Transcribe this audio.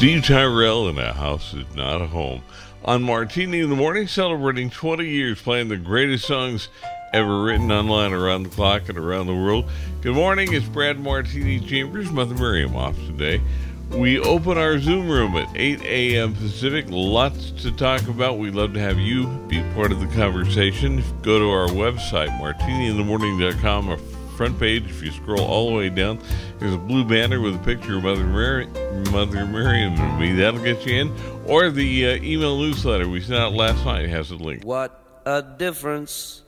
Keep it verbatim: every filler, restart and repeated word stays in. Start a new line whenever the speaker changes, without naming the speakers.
Steve Tyrell in A House Is Not a Home. On Martini in the Morning, celebrating twenty years, playing the greatest songs ever written online around the clock and around the world. Good morning, it's Brad Martini Chambers, Mother Miriam off today. We open our Zoom room at eight a.m. Pacific. Lots to talk about. We'd love to have you be part of the conversation. Go to our website, martini in the morning dot com, our front page. If you scroll all the way down, there's a blue banner with a picture of Mother Mary, Mother Miriam and me. That'll get you in. Or the uh, email newsletter we sent out last night has a link.
What a difference